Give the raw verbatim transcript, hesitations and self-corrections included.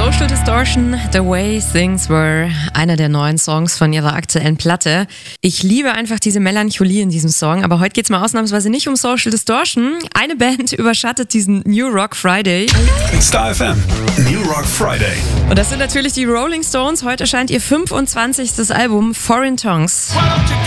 Social Distortion, The Way Things Were, einer der neuen Songs von ihrer aktuellen Platte. Ich liebe einfach diese Melancholie in diesem Song, aber heute geht's mal ausnahmsweise nicht um Social Distortion. Eine Band überschattet diesen New Rock Friday. Star F M, New Rock Friday. Und das sind natürlich die Rolling Stones. Heute erscheint ihr fünfundzwanzigstes Album Foreign Tongues.